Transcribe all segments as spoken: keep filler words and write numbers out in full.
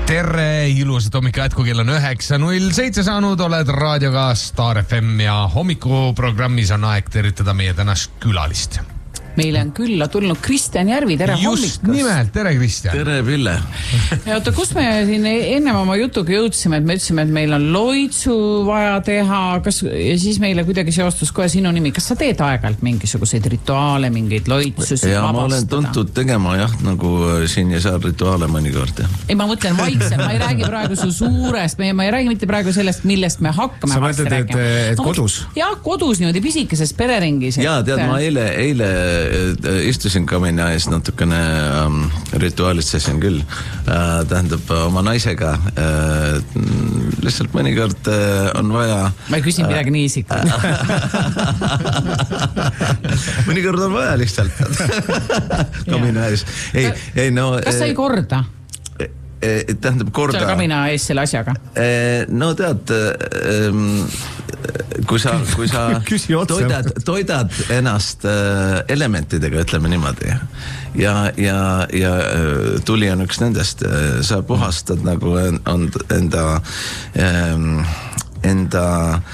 Tere, ilusat hommika jätku, kell on üheksa null seitse saanud, oled raadioga Star F M ja hommikuprogrammis on aeg tervitada meie tänast külalist. Meile on külla tulnud Kristjan Järvi, tere Just hommikust. nimelt, tere Kristjan. Tere Pille. Ja oota, kus me siin ennem oma jutuga jõudsime, et me ütlesime, et meil on loitsu vaja teha, kas, ja siis meile kuidagi seostus kohe sinu nimi. Kas sa teed aeg-ajalt mingisuguseid rituaale, mingeid loitsusid ja vabastada? Ma olen tuntud tegema jah, nagu siin ja seal rituaale mõnikord. Ei, ma mõtlen vaikselt, ma ei räägi praegu su suurest, me, ma ei räägi mitte praegu sellest, millest me hakkame. Sa mõtled, et, et kodus? Jah, kodus niimoodi pisikeses pereringis. Jaa, tead, ma eile, eile istusin kamina ees natukene ähm, rituaalitsesin küll. Äh, tähendab oma naisega. Äh, lihtsalt mõnikord äh, on vaja... Ma ei küsin midagi äh, nii isikut. mõnikord on vaja lihtsalt kamina ees. Ei, ei, no, kas sa ei korda? Tähendab korda... Sa kamina ees selle asjaga? No tead... Ähm, kui sa, kui sa toidad, toidad ennast äh, elementidega, ütleme niimoodi, ja, ja, ja tuli on üks nendest, sa puhastad nagu on enda, ähm, enda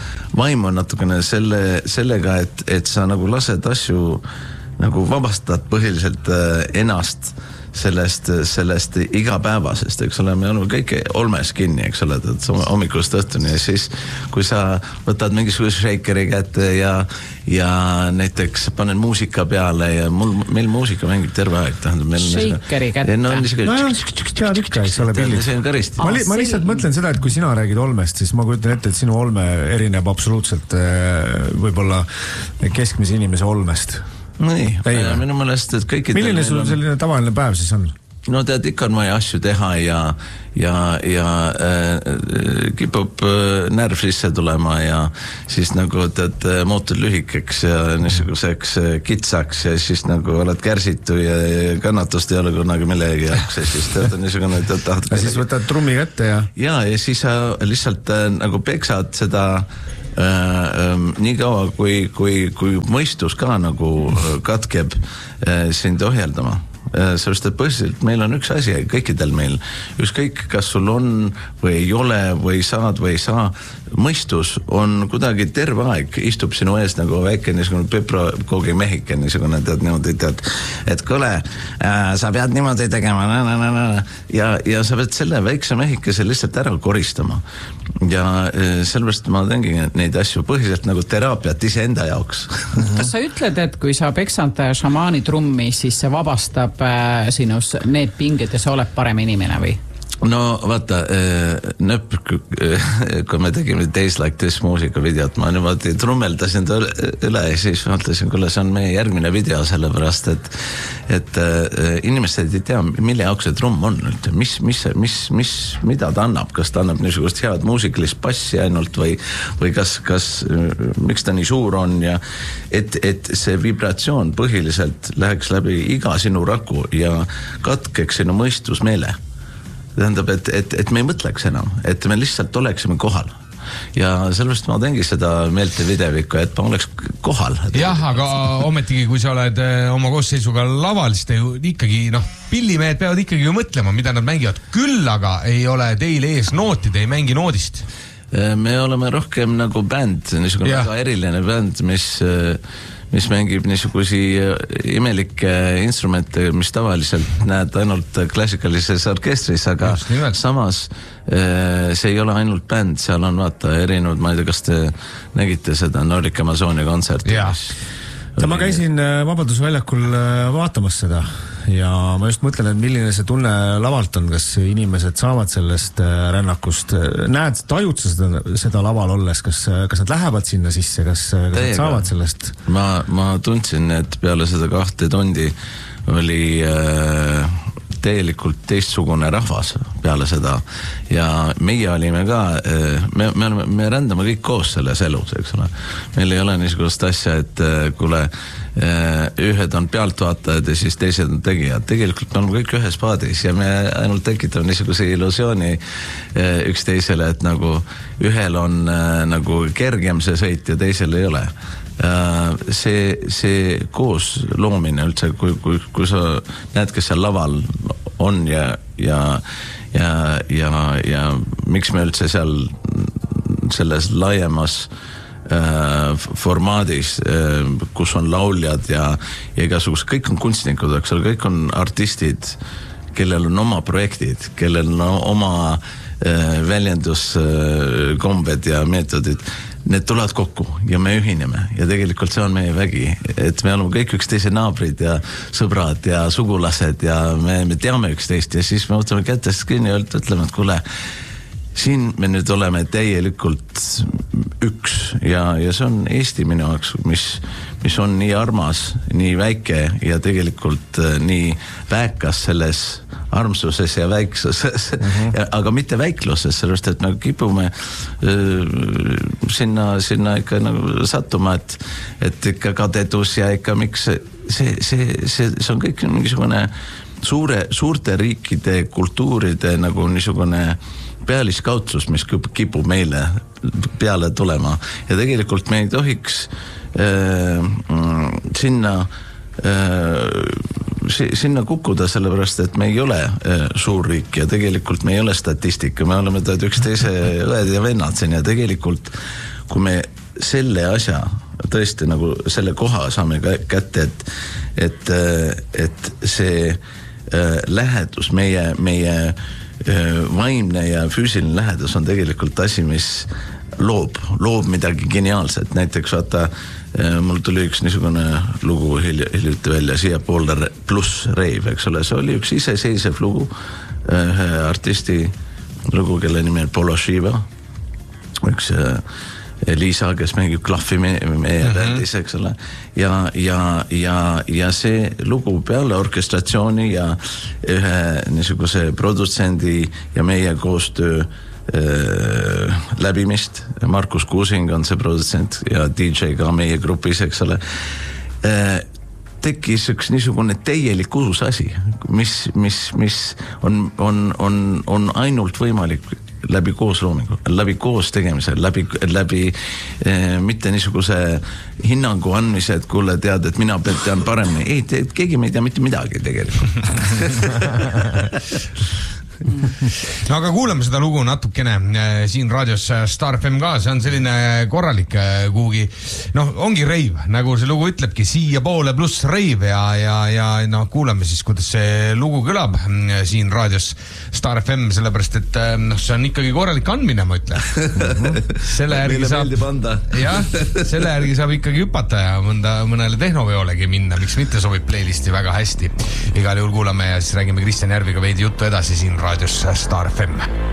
vaimu natukene selle, sellega, et, et sa nagu lased asju, nagu vabastad põhiliselt äh, ennast sellest, sellest igapäevasest, eks ole, me oleme kõik olmes kinni, eks ole, et hommikust õhtuni ja siis, kui sa võtad mingisuguse shakeri kätte ja, ja näiteks panen muusika peale ja mul, meil muusika mängib terve aeg, tähendab, meil shakeri kätte? No, niisugune... no jah, tead ikka, eks ole pildis. See on karisti. Ma, li, ma lihtsalt mõtlen seda, et kui sina räägid olmest, siis ma kujutan ette, et sinu olme erineb absoluutselt võib-olla keskmise inimese olmest. No nii, minu mõelest, et kõikidel... Milline sul selline tavaline päev siis on? No tead, ikka on vaja asju teha ja, ja, ja äh, kipub äh, närv sisse tulema ja siis nagu tead, muutud lühikeks ja niisuguseks äh, kitsaks ja siis nagu oled kärsitu ja, ja kannatust ei ole kunagi millegi jaoks ja siis tead on niisugune... Tead, tahad ja siis võtad trummi kätte ja... Ja, ja siis sa lihtsalt äh, nagu peksad seda... Äh, äh, nii kaua kui, kui, kui mõistus ka nagu katkeb äh, sind ohjeldama. Äh, sellest, et põhiliselt meil on üks asi, kõikidel meil, ükskõik kas sul on või ei ole või saad või ei saa, mõistus on kuidagi terve aeg, istub sinu ees nagu väike niisugune pöprokoogi mehike, niisugune tead niimoodi, tead, et kõle, äh, sa pead niimoodi tegema na, na, na, na. Ja, ja sa pead selle väikse mehikese lihtsalt ära koristama ja äh, sellepärast ma teengi neid asju põhiliselt nagu teraapiat iseenda jaoks. Kas sa ütled, et kui sa peksad šamaani trummi, siis see vabastab äh, sinus need pinged ja sa oled parem inimene või? No vaata, nöpp, kui me tegime Days Like This muusikavideot, ma niimoodi trummeldasin ta üle ja siis mõtlesin, kuule, see on meie järgmine video sellepärast, et, et inimesed ei tea, mille jaoks see trumm on nüüd, mis, mis, mis, mis, mida ta annab, kas ta annab niisugust head muusikalist passi ainult või, või kas, kas, miks ta nii suur on ja et, et see vibratsioon põhiliselt läheks läbi iga sinu raku ja katkeks sinu mõistus meele. Tähendab, et, et, et me ei mõtleks enam, et me lihtsalt oleksime kohal. Ja sellest ma teengi seda meelte videovikku, et ma oleks kohal. Jah, aga ometigi, kui sa oled oma koosseisuga laval, siis te ju ikkagi, noh, pillimehed peavad ikkagi ju mõtlema, mida nad mängivad. Küll aga ei ole teil ees nootid, ei mängi noodist. Me oleme rohkem nagu bänd, niisugune väga eriline bänd, mis... mis mängib niisugusi imelikke instrumente, mis tavaliselt näed ainult klassikalises orkestris, aga samas see ei ole ainult bänd, seal on vaata erinevad, ma ei tea, kas te nägite seda Nordic Amazonia kontserti. Ma käisin Vabadusväljakul vaatamas seda ja ma just mõtlen, et milline see tunne lavalt on, kas inimesed saavad sellest rännakust, näed, tajud seda, seda laval olles, kas, kas nad lähevad sinna sisse, kas, kas nad saavad sellest? Ma, ma tundsin, et peale seda kahte tundi oli äh, täielikult teistsugune rahvas peale seda ja meie olime ka, me, me, oleme, me rändame kõik koos selles elus, eks ole. Meil ei ole niisugust asja, et kuule, ühed on pealtvaatajad ja siis teised on tegijad. Tegelikult me oleme kõik ühes paadis ja me ainult tekitame niisuguse illusiooni üksteisele, et nagu ühel on nagu kergem see sõit ja teisel ei ole. See, see koos loomine üldse, kui, kui, kui sa näed, kes seal laval on ja, ja, ja, ja, ja miks me üldse seal selles laiemas äh, formaadis, äh, kus on lauljad ja, ja igasugused, kõik on kunstnikud, eks ole, kõik on artistid, kellel on oma projektid, kellel on oma äh, väljenduskombed ja meetodid. Need tulevad kokku ja me ühineme ja tegelikult see on meie vägi, et me oleme kõik üksteise naabrid ja sõbrad ja sugulased ja me, me teame üksteist ja siis me võtame kätest kinni ja ütleme, et kuule, siin me nüüd oleme täielikult üks ja, ja see on Eesti minu jaoks, mis, mis on nii armas, nii väike ja tegelikult äh, nii väekas selles armsuses ja väiksuses, mm-hmm. ja, aga mitte väikluses, sellepärast, et me kipume äh, sinna, sinna ikka nagu sattuma, et, et ikka kadedus ja ikka miks see, see, see, see, see on kõik mingisugune suure, suurte riikide kultuuride nagu niisugune pealiskautsus, mis kipub meile peale tulema ja tegelikult me ei tohiks äh, sinna sinna kukkuda, sellepärast, et me ei ole suur riik ja tegelikult me ei ole statistika, me oleme tõed üksteise õed ja vennad siin ja tegelikult kui me selle asja tõesti nagu selle koha saame kätte, et et, et see lähedus, meie, meie vaimne ja füüsiline lähedus on tegelikult asi, mis loob, loob midagi geniaalset, näiteks vaata mul tuli üks niisugune lugu hiljuti välja, siia poole pluss rave, eks ole, see oli üks iseseisev lugu, ühe artisti lugu, kelle nimi on Polo Shiva, üks Liisa, kes mängib klahvi meie bändis, eks ole, ja, ja, ja, ja see lugu peale orkestratsiooni ja ühe niisuguse produtsendi ja meie koostöö Äh, läbimist, Markus Kuusing on see produtsent ja D J ka meie grupis, eks ole, äh, tekkis üks niisugune täielik uus asi, mis, mis, mis on, on, on, on ainult võimalik läbi koosloomingu, läbi koos tegemise, läbi, läbi äh, mitte niisuguse hinnangu andmise, et kuule tead, et mina tean paremini, ei, te, keegi me ei tea mitte midagi tegelikult no aga kuulame seda lugu natukene siin raadios Star F M ka, see on selline korralik kuhugi, noh, ongi reiv, nagu see lugu ütlebki, siia poole pluss reiv ja, ja, ja noh, kuulame siis, kuidas see lugu kõlab siin raadios Star F M, sellepärast, et noh, see on ikkagi korralik andmine, ma ütlen. Selle järgi saab, jah, selle järgi saab ikkagi hüpata ja mõnda, mõnele tehnoveolegi minna, miks mitte sobib playlisti väga hästi. Igal juhul kuulame ja siis räägime Kristjan Järviga veidi juttu edasi siin raadios Star F M.